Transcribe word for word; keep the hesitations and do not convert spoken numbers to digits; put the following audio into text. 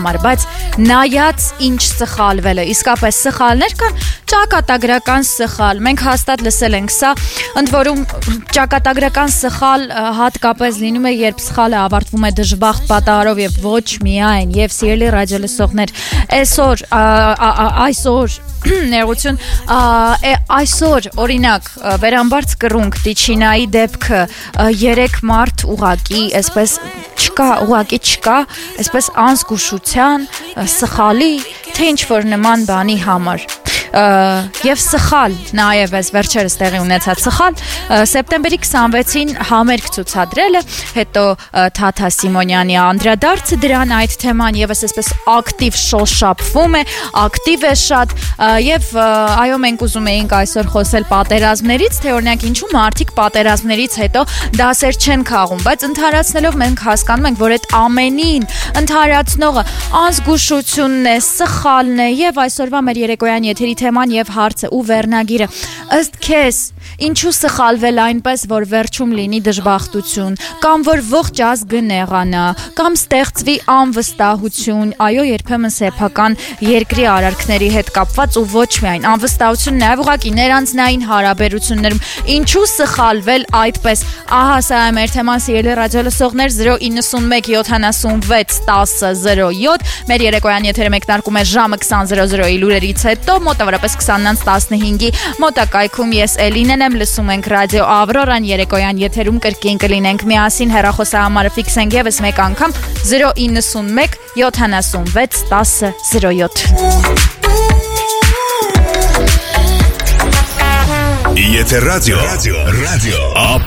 համար, բայց նայած ինչ սխալվել է, իսկապես սխալներ կան, ճակատագրական սխալ, մենք հաստատ լսել ենք սա, ընդ որում ճակատագրական սխալ հատկապես լինում է, երբ սխալը ավարտվում է դժբախտ պատահարով եւ ոչ միայն, եւ սիրելի ռադիոլսողներ, այսօր այսօր ներողություն, այսօր օրինակ վերամբարձ կռունկ Տիչինայի դեպքը երեք մարդ ուղակի, այսպես չկա, ուղակի չկա, այսպես անզգուշության, սխալի, թե ինչ որ նման բանի համար եւ սխալ նաեւ այս վերջերս տեղի ունեցած սխալ սեպտեմբերի քսանվեցին համերգ ցուցադրելը, հետո Թաթա Սիմոնյանի անդրադարձը դրան, այդ թեման եւս այսպես ակտիվ շոշափվում է, ակտիվ է շատ եւ այո մենք ուզում էինք այսօր խոսել պատերազմներից, թե օրինակ ինչու մարդիկ պատերազմներից հետո դասեր չեն քաղում, բայց ընդհանրացնելով մենք հասկանում ենք, որ այդ ամենին ընդհանրացնողը անզգուշությունն է, սխալն է եւ այսօրվա մեր երեկոյան եթերի թեման եւ հարցը ու վերնագիրը ըստ քեզ ինչու սխալվել այնպես, որ վերջում լինի դժբախտություն, կամ որ ողջ ազգը նեղանա, կամ ստեղծվի անվստահություն, այո, երբեմն սեփական երկրի արարքների հետ կապված ու ոչ միայն անվստահություն, նաեւ ուղղակի ներանձնային հարաբերություններում, ինչու սխալվել այդպես։ Ահա սա է մեր թեման, սիրելի ռադիոլսողներ, zero nine one seven seven one zero zero seven, մեր երեկոյան եթերը մեկնարկում է ժամը twenty zero zero-ի լուրերից հետո, մոտավորապես twenty fifteen-ի մոտակայքում ես Էլինեն եմ, լսում ենք ռադիո Ավրորան, երեկոյան եթերում կրկին կլինենք միասին, հեռախոսահամարը ֆիքսենք եւս մեկ անգամ zero nine one seven seven one zero zero seven. Եթե ռադիո, ռադիո, ռադիո